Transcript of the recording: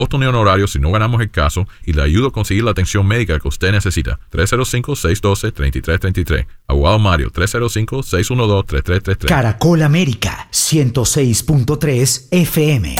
ni honorario si no ganamos el caso y le ayudo a conseguir la atención médica que usted necesita. 305-612-3333. Abogado Mario, 305-612-3333. Caracol América, 106.3 FM.